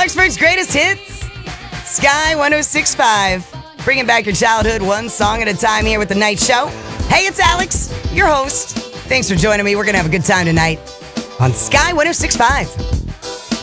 Clarksburg's greatest hits, Sky 106.5. Bringing back your childhood one song at a time here with The Night Show. Hey, it's Alex, your host. Thanks for joining me. We're going to have a good time tonight on Sky 106.5.